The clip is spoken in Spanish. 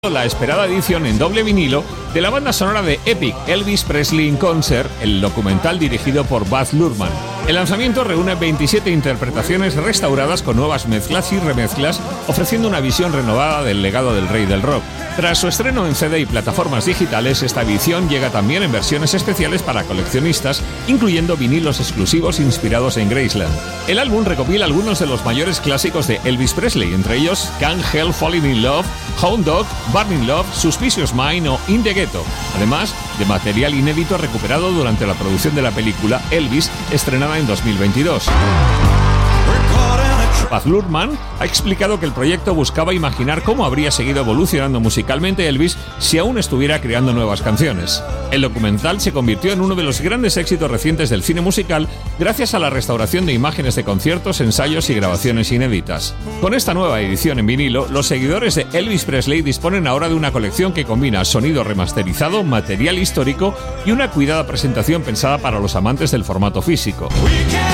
La esperada edición en doble vinilo de la banda sonora de Epic, Elvis Presley in Concert, el documental dirigido por Baz Luhrmann. El lanzamiento reúne 27 interpretaciones restauradas con nuevas mezclas y remezclas, ofreciendo una visión renovada del legado del rey del rock. Tras su estreno en CD y plataformas digitales, esta edición llega también en versiones especiales para coleccionistas, incluyendo vinilos exclusivos inspirados en Graceland. El álbum recopila algunos de los mayores clásicos de Elvis Presley, entre ellos Can't Help Falling in Love, Hound Dog, Burning Love, Suspicious Mind o In the Ghetto, además de material inédito recuperado durante la producción de la película Elvis, estrenada en 2022. Baz Luhrmann ha explicado que el proyecto buscaba imaginar cómo habría seguido evolucionando musicalmente Elvis si aún estuviera creando nuevas canciones. El documental se convirtió en uno de los grandes éxitos recientes del cine musical gracias a la restauración de imágenes de conciertos, ensayos y grabaciones inéditas. Con esta nueva edición en vinilo, los seguidores de Elvis Presley disponen ahora de una colección que combina sonido remasterizado, material histórico y una cuidada presentación pensada para los amantes del formato físico.